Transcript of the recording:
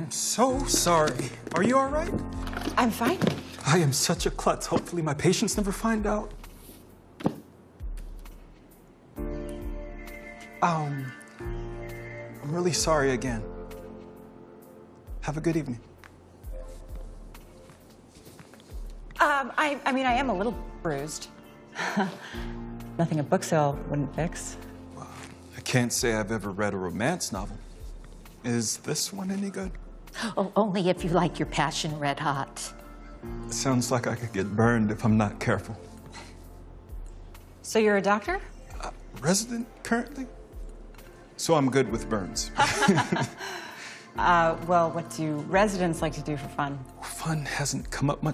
I'm so sorry. Are you all right? I'm fine. I am such a klutz. Hopefully my patients never find out. I'm really sorry again. Have a good evening. I mean, I am a little bruised. Nothing a book sale wouldn't fix. Well, I can't say I've ever read a romance novel. Is this one any good? Oh, only if you like your passion red hot. It sounds like I could get burned if I'm not careful. So you're a doctor? Resident currently? So I'm good with burns. Well, what do residents like to do for fun? Fun hasn't come up much